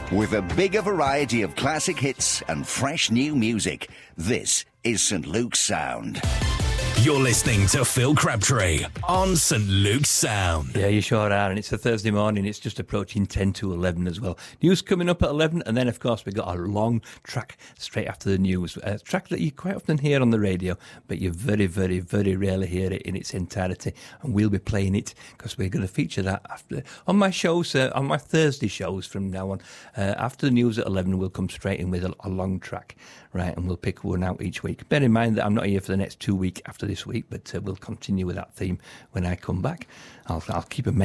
With a bigger variety of classic hits and fresh new music, this is St. Luke's Sound. You're listening to Phil Crabtree on St. Luke's Sound. Yeah, you sure are, and it's a Thursday morning. It's just approaching 10 to 11 as well. News coming up at 11, and then, of course, we've got a long track straight after the news. A track that you quite often hear on the radio, but you very, very, very rarely hear it in its entirety, and we'll be playing it because we're going to feature that after on my shows, on my Thursday shows from now on. After the news at 11, we'll come straight in with a long track, right, and we'll pick one out each week. Bear in mind that I'm not here for the next 2 weeks after this week, but we'll continue with that theme when I come back. I'll keep a